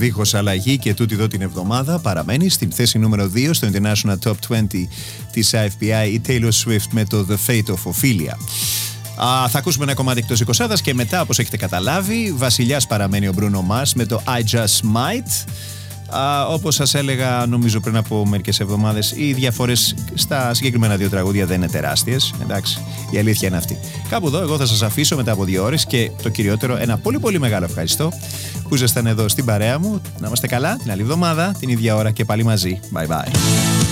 δίχως αλλαγή και τούτη εδώ την εβδομάδα παραμένει στην θέση νούμερο 2 στο International Top 20 της IFPI η Taylor Swift με το The Fate of Ophelia. Θα ακούσουμε ένα κομμάτι εκτός 20 και μετά, όπως έχετε καταλάβει, βασιλιάς παραμένει ο Bruno Mars με το I Just Might. Όπως σας έλεγα, νομίζω πριν από μερικές εβδομάδες, οι διαφορές στα συγκεκριμένα δύο τραγούδια δεν είναι τεράστιες. Εντάξει, η αλήθεια είναι αυτή. Κάπου εδώ εγώ θα σας αφήσω μετά από 2 ώρες και το κυριότερο, ένα πολύ πολύ μεγάλο ευχαριστώ που ήσασταν εδώ στην παρέα μου. Να είμαστε καλά την άλλη εβδομάδα, την ίδια ώρα και πάλι μαζί. Bye bye.